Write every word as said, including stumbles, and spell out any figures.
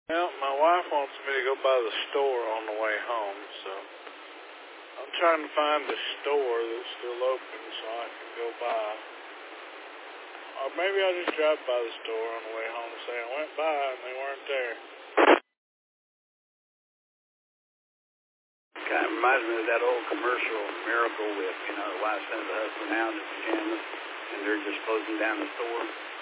Well, my wife wants me to go by the store on the way home, so I'm trying to find the store that's still open so I can go by. Or maybe I'll just drive by the store on the way home and say I went by and they weren't there. Kind of reminds me of that old commercial, Miracle Whip, you know, the wife sends the husband out in his pajamas and they're just closing down the store.